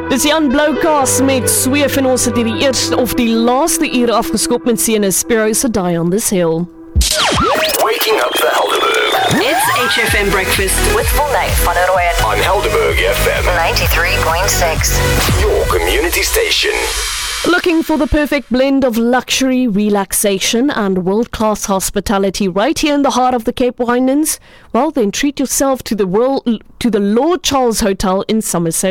Dis Jan Bloukas met Sweef en ons het hier die eerste of die laaste ure afgeskop met Sienna Spiro se Die on This Hill. Waking up the Helderberg. It's HFM Breakfast with Volney van der Rooyen On Helderberg FM. 93.6. Your community station. Looking for the perfect blend of luxury, relaxation and world-class hospitality right here in the heart of the Cape Winelands? Well, then treat yourself to the Lord Charles Hotel in Somerset.